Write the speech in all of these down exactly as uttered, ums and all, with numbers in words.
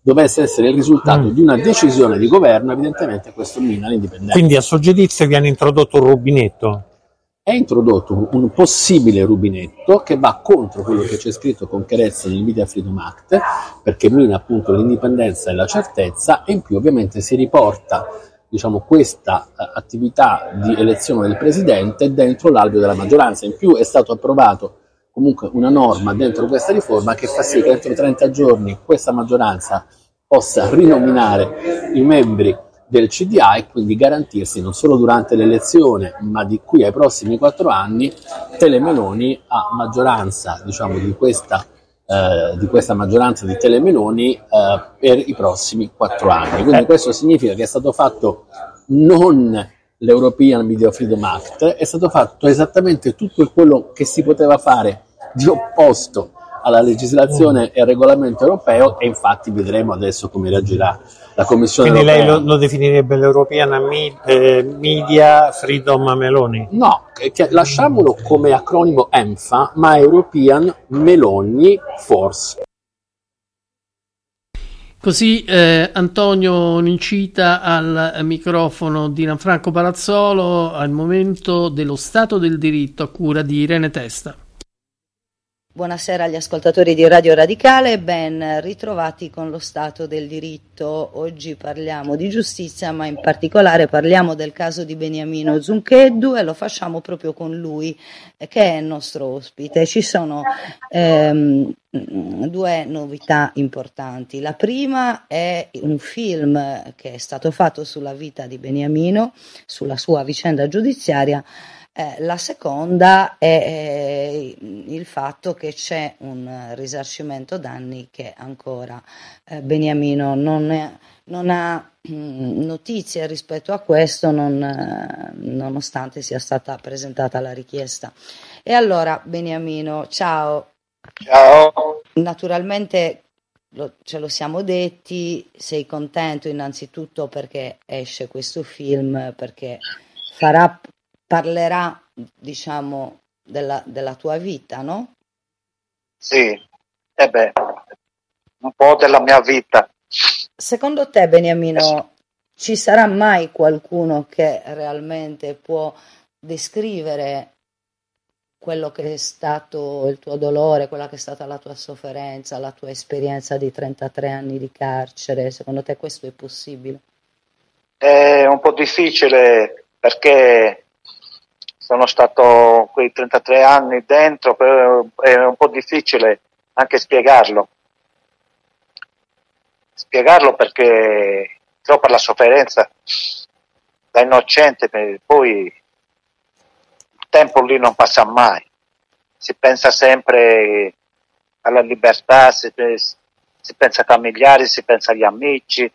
dovesse essere il risultato Mm. di una decisione di governo, evidentemente questo mina l'indipendenza. Quindi a suo giudizio viene introdotto un rubinetto? È introdotto un possibile rubinetto che va contro quello che c'è scritto con chiarezza nel Media Freedom Act, perché mina appunto l'indipendenza e la certezza, e in più ovviamente si riporta, diciamo, questa uh, attività di elezione del presidente dentro l'alveo della maggioranza. In più è stato approvato comunque una norma dentro questa riforma che fa sì che entro trenta giorni questa maggioranza possa rinominare i membri del C D A e quindi garantirsi non solo durante l'elezione ma di qui ai prossimi quattro anni Telemeloni a maggioranza, diciamo, di questa, eh, di questa maggioranza di Telemeloni eh, per i prossimi quattro anni. Quindi Eh. questo significa che è stato fatto non l'European Media Freedom Act, è stato fatto esattamente tutto quello che si poteva fare di opposto alla legislazione e al regolamento europeo, e infatti vedremo adesso come reagirà la Commissione Quindi europea. lei lo, lo definirebbe l'European Me- eh, Media Freedom Meloni? No, che, che, lasciamolo come acronimo ENFA, ma European Meloni Force. Così eh, Antonio Nicita al microfono di Gianfranco Palazzolo al momento dello Stato del diritto a cura di Irene Testa. Buonasera agli ascoltatori di Radio Radicale, ben ritrovati con lo Stato del diritto. Oggi parliamo di giustizia, ma in particolare parliamo del caso di Beniamino Zuncheddu e lo facciamo proprio con lui, che è il nostro ospite. Ci sono ehm, due novità importanti. La prima è un film che è stato fatto sulla vita di Beniamino, sulla sua vicenda giudiziaria. Eh, la seconda è eh, il fatto che c'è un risarcimento danni che ancora eh, Beniamino non, è, non ha mh, notizie rispetto a questo, non, eh, nonostante sia stata presentata la richiesta. E allora Beniamino, ciao. Ciao. Naturalmente lo, ce lo siamo detti, sei contento innanzitutto perché esce questo film, perché farà... parlerà, diciamo, della, della tua vita, no? Sì, e beh, un po' della mia vita. Secondo te, Beniamino, ci sarà mai qualcuno che realmente può descrivere quello che è stato il tuo dolore, quella che è stata la tua sofferenza, la tua esperienza di trentatré anni di carcere? Secondo te questo è possibile? È un po' difficile perché sono stato quei trentatré anni dentro, però è un po' difficile anche spiegarlo. Spiegarlo perché troppa la sofferenza da innocente, poi il tempo lì non passa mai. Si pensa sempre alla libertà, si, si pensa ai familiari, si pensa agli amici.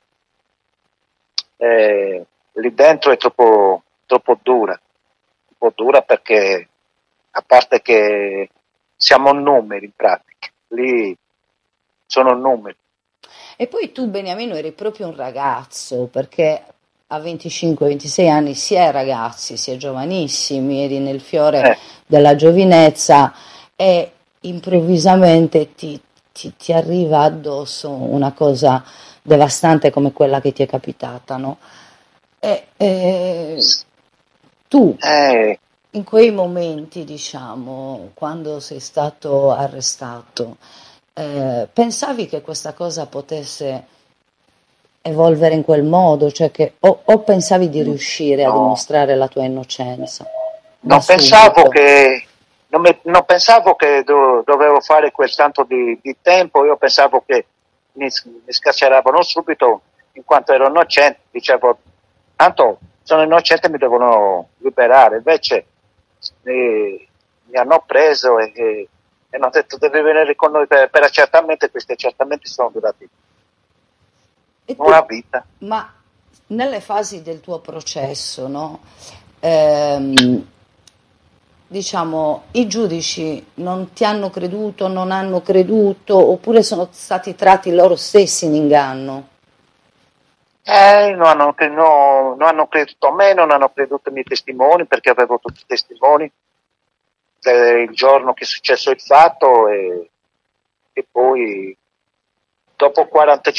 Eh, lì dentro è troppo, troppo dura. po' dura perché, a parte che siamo numeri in pratica, lì sono numeri. E poi tu, Beniamino, eri proprio un ragazzo, perché a venticinque ventisei anni si è ragazzi, si è giovanissimi, eri nel fiore Eh. della giovinezza e improvvisamente ti, ti, ti arriva addosso una cosa devastante come quella che ti è capitata, no? E, e tu, Eh. in quei momenti, diciamo, quando sei stato arrestato, eh, pensavi che questa cosa potesse evolvere in quel modo, cioè che o, o pensavi di riuscire no. a dimostrare la tua innocenza? Non pensavo che non, me, non pensavo che do, dovevo fare quel tanto di, di tempo, io pensavo che mi, mi scarceravano subito in quanto ero innocente, dicevo tanto sono innocente e mi devono liberare, invece mi, mi hanno preso e, e, e hanno detto devi venire con noi per, per accertamento, e questi accertamenti sono durati tu, una vita. Ma nelle fasi del tuo processo, no? Ehm, diciamo, i giudici non ti hanno creduto, non hanno creduto, oppure sono stati tratti loro stessi in inganno? Eh, non hanno, no, non hanno creduto a me, non hanno creduto ai miei testimoni, perché avevo tutti i testimoni del giorno che è successo il fatto, e, e poi dopo quarantacinque